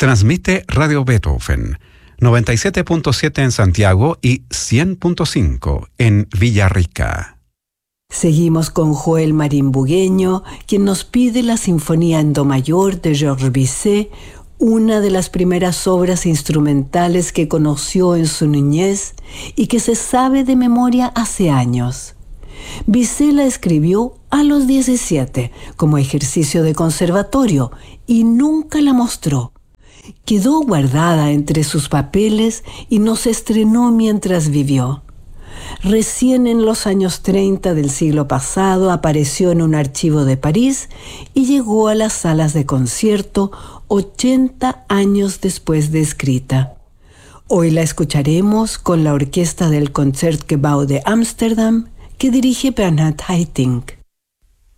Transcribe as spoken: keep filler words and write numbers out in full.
Transmite Radio Beethoven, noventa y siete punto siete en Santiago y cien punto cinco en Villarrica. Seguimos con Joel Marín Bugueño, quien nos pide la Sinfonía en Do mayor de Georges Bizet, una de las primeras obras instrumentales que conoció en su niñez y que se sabe de memoria hace años. Bizet la escribió a los diecisiete como ejercicio de conservatorio y nunca la mostró. Quedó guardada entre sus papeles y no se estrenó mientras vivió. Recién en los años treinta del siglo pasado apareció en un archivo de París y llegó a las salas de concierto ochenta años después de escrita. Hoy la escucharemos con la orquesta del Concertgebouw de Ámsterdam que dirige Bernhard Haitink.